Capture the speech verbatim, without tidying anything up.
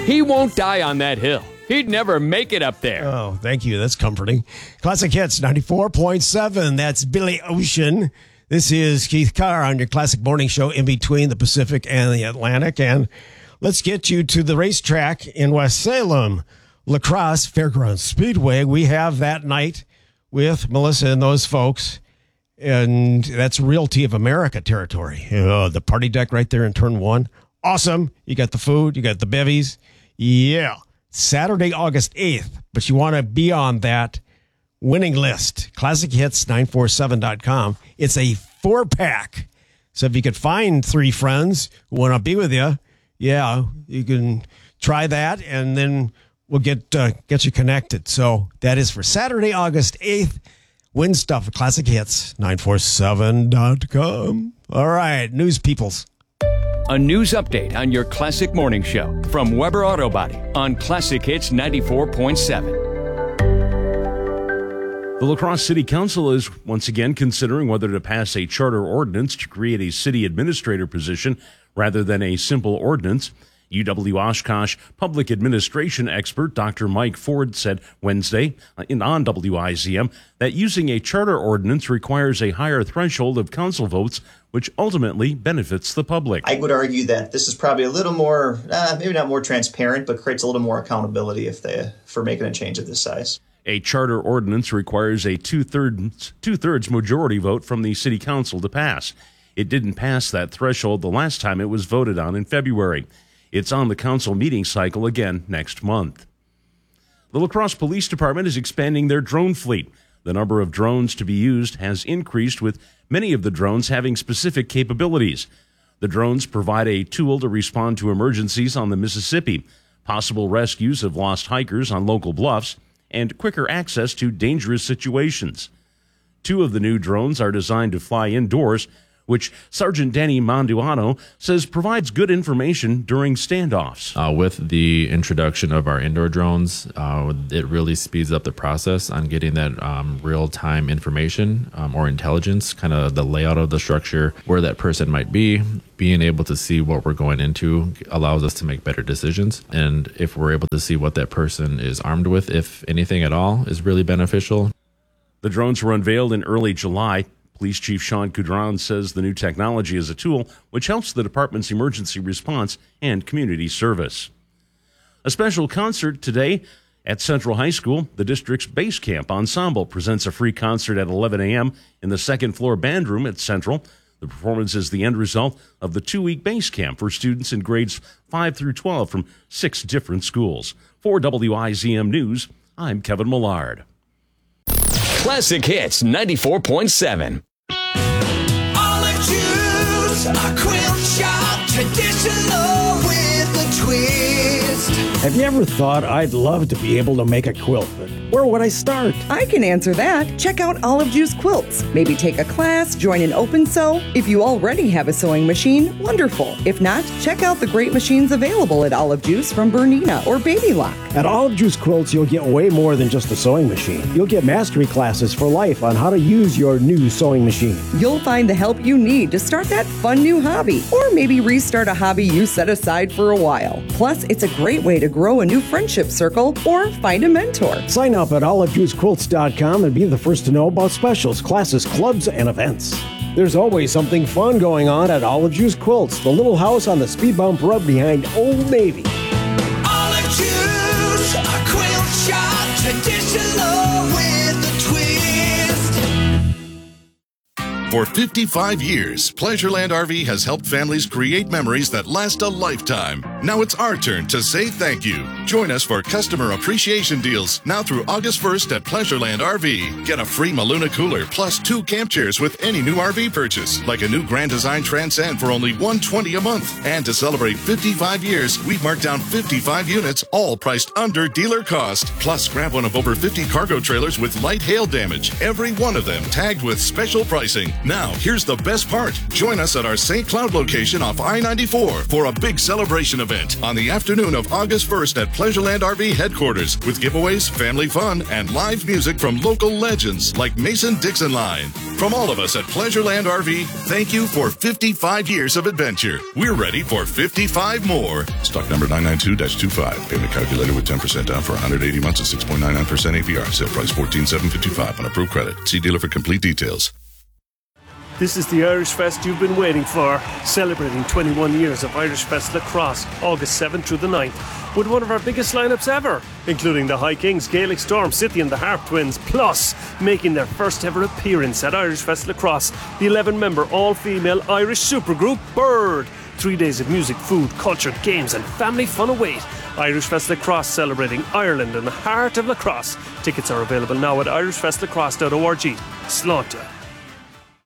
He won't die on that hill. He'd never make it up there. Oh, thank you. That's comforting. Classic Hits ninety-four point seven. That's Billy Ocean. This is Keith Carr on your Classic Morning Show in between the Pacific and the Atlantic. And let's get you to the racetrack in West Salem. La Crosse Fairgrounds Speedway. We have that night with Melissa and those folks. And that's Realty of America territory. Oh, the party deck right there in turn one. Awesome. You got the food. You got the bevies. Yeah. Saturday, August eighth. But you want to be on that winning list. classic hits nine four seven dot com. It's a four pack. So if you could find three friends who want to be with you, yeah, you can try that and then we'll get uh, get you connected. So that is for Saturday, August eighth. Win stuff at classic hits nine four seven dot com. All right, news peoples. A news update on your Classic Morning Show from Weber Auto Body on Classic Hits ninety-four point seven. The La Crosse City Council is once again considering whether to pass a charter ordinance to create a city administrator position rather than a simple ordinance. U W Oshkosh public administration expert Doctor Mike Ford said Wednesday in on W I Z M that using a charter ordinance requires a higher threshold of council votes, which ultimately benefits the public. I would argue that this is probably a little more, uh, maybe not more transparent, but creates a little more accountability if they for making a change of this size. A charter ordinance requires a two-thirds, two-thirds majority vote from the city council to pass. It didn't pass that threshold the last time it was voted on in February. It's on the council meeting cycle again next month. The La Crosse Police Department is expanding their drone fleet. The number of drones to be used has increased, with many of the drones having specific capabilities. The drones provide a tool to respond to emergencies on the Mississippi, possible rescues of lost hikers on local bluffs, and quicker access to dangerous situations. Two of the new drones are designed to fly indoors, which Sergeant Danny Manduano says provides good information during standoffs. Uh, with the introduction of our indoor drones, uh, it really speeds up the process on getting that um, real-time information um, or intelligence, kind of the layout of the structure, where that person might be. Being able to see what we're going into allows us to make better decisions. And if we're able to see what that person is armed with, if anything at all, is really beneficial. The drones were unveiled in early July. Police Chief Sean Coudron says the new technology is a tool which helps the department's emergency response and community service. A special concert today at Central High School. The district's Base Camp Ensemble presents a free concert at eleven a.m. in the second floor band room at Central. The performance is the end result of the two-week base camp for students in grades five through twelve from six different schools. For W I Z M News, I'm Kevin Millard. Classic Hits ninety-four point seven. A quilt shop, traditional with a twist. Have you ever thought I'd love to be able to make a quilt, but where would I start? I can answer that. Check out Olive Juice Quilts. Maybe take a class, join an open sew. If you already have a sewing machine, wonderful. If not, check out the great machines available at Olive Juice from Bernina or Baby Lock. At Olive Juice Quilts, you'll get way more than just a sewing machine. You'll get mastery classes for life on how to use your new sewing machine. You'll find the help you need to start that fun new hobby, or maybe restart a hobby you set aside for a while. Plus, it's a great way to grow a new friendship circle or find a mentor. Sign up at olive juice quilts dot com and be the first to know about specials, classes, clubs, and events. There's always something fun going on at Olive Juice Quilts, the little house on the speed bump road behind Old Navy. Olive Juice, a quilt shop, traditional with a twist. For fifty-five years, Pleasureland R V has helped families create memories that last a lifetime. Now it's our turn to say thank you. Join us for customer appreciation deals now through August first at Pleasureland R V. Get a free Maluna cooler plus two camp chairs with any new R V purchase, like a new Grand Design Transcend for only one hundred twenty dollars a month. And to celebrate fifty-five years, we've marked down fifty-five units, all priced under dealer cost. Plus, grab one of over fifty cargo trailers with light hail damage, every one of them tagged with special pricing. Now, here's the best part. Join us at our Saint Cloud location off I ninety-four for a big celebration event on the afternoon of August first at Pleasureland R V headquarters with giveaways, family fun, and live music from local legends like Mason Dixon Line. From all of us at Pleasureland R V, thank you for fifty-five years of adventure. We're ready for fifty-five more. Stock number nine nine two dash two five. Payment calculator with ten percent down for one hundred eighty months at six point nine nine percent A P R. Sale price fourteen thousand seven hundred fifty-five dollars on approved credit. See dealer for complete details. This is the Irish Fest you've been waiting for, celebrating twenty-one years of Irish Fest Lacrosse, August seventh through the ninth, with one of our biggest lineups ever, including the High Kings, Gaelic Storm, City and the Harp Twins, plus making their first ever appearance at Irish Fest Lacrosse, the eleven-member all-female Irish supergroup Bird. Three days of music, food, culture, games and family fun await. Irish Fest Lacrosse, celebrating Ireland in the heart of lacrosse. Tickets are available now at irish fest lacrosse dot org. Slánta.